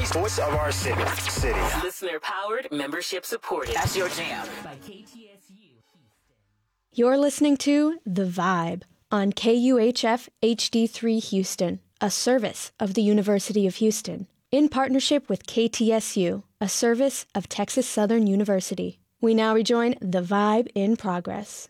voice of our city. Listener powered, membership supported. That's your jam. By KTSU. You're listening to The Vibe on KUHF HD3 Houston, a service of the University of Houston, in partnership with KTSU, a service of Texas Southern University. We now rejoin The Vibe in progress.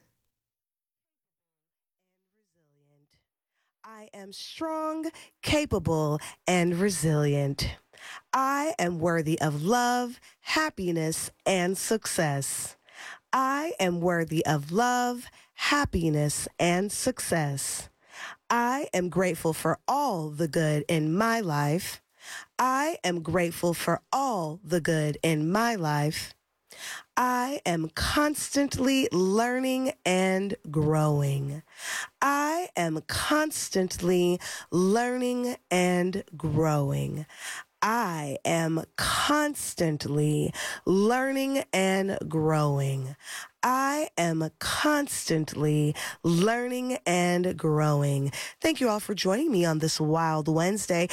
I am strong, capable, and resilient. I am worthy of love, happiness, and success. I am worthy of love, happiness, and success. I am grateful for all the good in my life. I am grateful for all the good in my life. I am constantly learning and growing. I am constantly learning and growing. I am constantly learning and growing. I am constantly learning and growing. Thank you all for joining me on this wild Wednesday.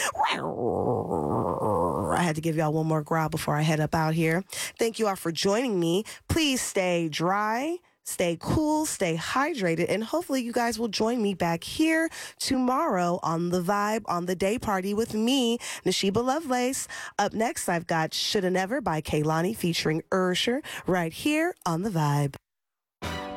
I had to give y'all one more growl before I head up out here. Thank you all for joining me. Please stay dry, stay cool, stay hydrated, and hopefully you guys will join me back here tomorrow on The Vibe on the Day Party with me, Nashiba Lovelace. Up next, I've got Shoulda Never by Kehlani featuring Ursher right here on The Vibe.